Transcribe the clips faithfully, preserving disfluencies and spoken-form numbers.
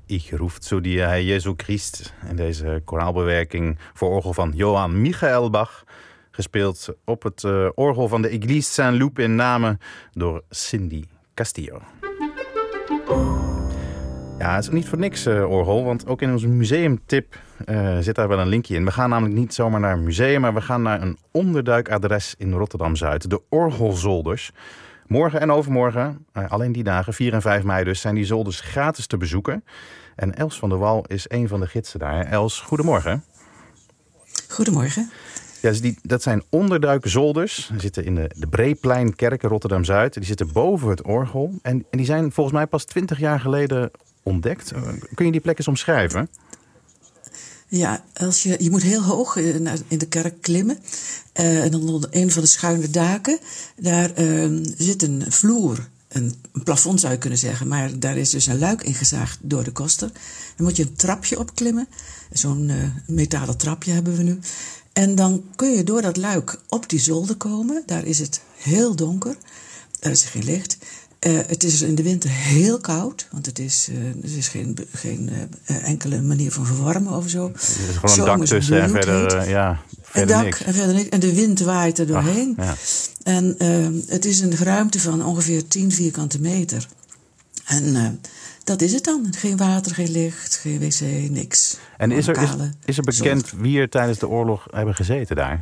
Ich ruf zu dir, Herr Jesu Christ. In deze koraalbewerking voor orgel van Johann Michael Bach. Gespeeld op het uh, orgel van de Église Saint-Loup in Namen door Cindy Castillo. Ja, het is niet voor niks uh, orgel, want ook in onze museumtip uh, zit daar wel een linkje in. We gaan namelijk niet zomaar naar een museum, maar we gaan naar een onderduikadres in Rotterdam-Zuid. De Orgelzolders. Morgen en overmorgen, uh, alleen die dagen, vier en vijf mei dus, zijn die zolders gratis te bezoeken. En Els van der Wal is een van de gidsen daar. Els, goedemorgen. Goedemorgen. Ja, dus die, dat zijn onderduikzolders. Die zitten in de, de Breepleinkerk in Rotterdam-Zuid. Die zitten boven het orgel. En, en die zijn volgens mij pas twintig jaar geleden ontdekt. Kun je die plek eens omschrijven? Ja, als je, je moet heel hoog in de kerk klimmen. Uh, en dan onder een van de schuine daken. Daar uh, zit een vloer. Een, een plafond zou je kunnen zeggen. Maar daar is dus een luik ingezaagd door de koster. Dan moet je een trapje opklimmen. Zo'n uh, metalen trapje hebben we nu. En dan kun je door dat luik op die zolder komen. Daar is het heel donker. Er is geen licht. Uh, het is in de winter heel koud, want het is, uh, er is geen, geen uh, enkele manier van verwarmen of zo. Het is gewoon een dak tussen en verder, uh, ja, verder dak, niks. En verder niks. En de wind waait er doorheen. Ach, ja. En uh, het is een ruimte van ongeveer tien vierkante meter. En uh, dat is het dan. Geen water, geen licht, geen wc, niks. En is er, is, is er bekend zolder. Wie er tijdens de oorlog hebben gezeten daar?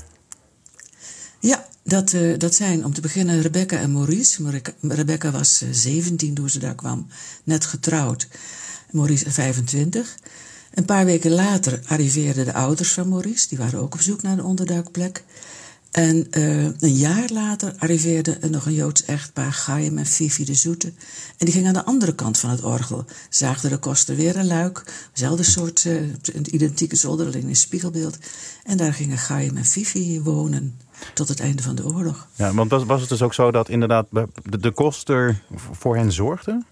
Ja, dat, uh, dat zijn om te beginnen Rebecca en Maurice. Rebecca was uh, zeventien toen ze daar kwam, net getrouwd. Maurice vijfentwintig. Een paar weken later arriveerden de ouders van Maurice. Die waren ook op zoek naar een onderduikplek. En uh, een jaar later arriveerde er nog een Joods echtpaar, Chaim en Fifi de Zoete. En die gingen aan de andere kant van het orgel. Zaagde de koster weer een luik. Dezelfde soort, uh, een identieke zolder, alleen in spiegelbeeld. En daar gingen Chaim en Fifi wonen. Tot het einde van de oorlog. Ja, want was, was het dus ook zo dat inderdaad de, de koster voor hen zorgde?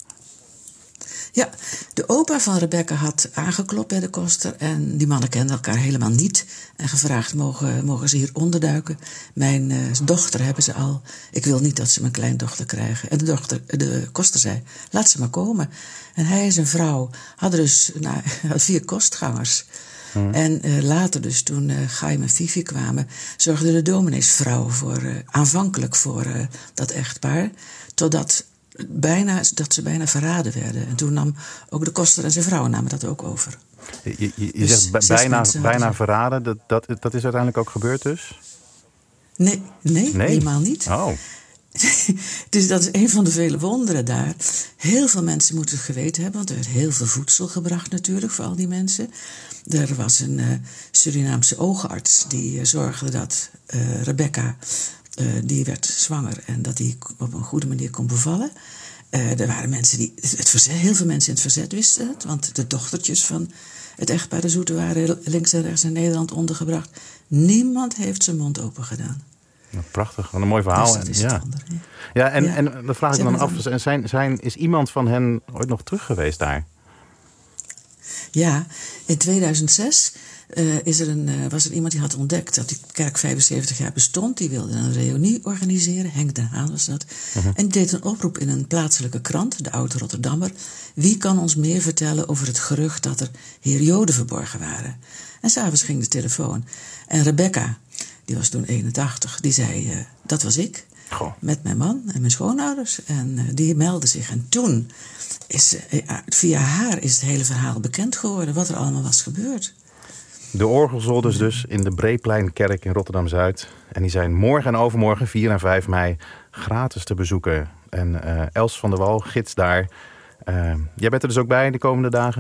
Ja, de opa van Rebecca had aangeklopt bij de koster. En die mannen kenden elkaar helemaal niet. En gevraagd, mogen, mogen ze hier onderduiken? Mijn uh, dochter hebben ze al. Ik wil niet dat ze mijn kleindochter krijgen. En de, dochter, de koster zei, laat ze maar komen. En hij en zijn vrouw hadden dus nou, vier kostgangers. Hmm. En uh, later dus, toen uh, Chaim en Fifi kwamen, zorgde de domineesvrouw voor, uh, aanvankelijk voor uh, dat echtpaar. Totdat bijna, dat ze bijna verraden werden. En toen nam ook de koster en zijn vrouw namen dat ook over. Je, je, je dus zegt bijna, bijna verraden, dat, dat, dat is uiteindelijk ook gebeurd dus? Nee, nee, nee. helemaal niet. Oh. Dus dat is een van de vele wonderen daar. Heel veel mensen moeten het geweten hebben, want er werd heel veel voedsel gebracht natuurlijk voor al die mensen. Er was een uh, Surinaamse oogarts die uh, zorgde dat uh, Rebecca, uh, die werd zwanger en dat die op een goede manier kon bevallen. Uh, er waren mensen die, het verzet, heel veel mensen in het verzet wisten het, want de dochtertjes van het echtpaar de Zoete waren links en rechts in Nederland ondergebracht. Niemand heeft zijn mond open gedaan. Ja, prachtig, wat een mooi verhaal. Dus dat is ja. het andere, ja. Ja, en, ja. en dan vraag ik me dan af, zijn, zijn, is iemand van hen ooit nog terug geweest daar? Ja, in tweeduizend zes uh, is er een, uh, was er iemand die had ontdekt dat die kerk vijfenzeventig jaar bestond. Die wilde een reunie organiseren, Henk de Haan was dat. Uh-huh. En die deed een oproep in een plaatselijke krant, de Oude Rotterdammer. Wie kan ons meer vertellen over het gerucht dat er hier Joden verborgen waren? En s'avonds ging de telefoon. En Rebecca, die was toen eenentachtig, die zei, uh, dat was ik. Goh. Met mijn man en mijn schoonouders. En uh, die meldden zich. En toen is uh, via haar is het hele verhaal bekend geworden wat er allemaal was gebeurd. De orgelzolders dus in de Breepleinkerk in Rotterdam-Zuid. En die zijn morgen en overmorgen, vier en vijf mei, gratis te bezoeken. En uh, Els van der Wal, gids daar. Uh, jij bent er dus ook bij de komende dagen?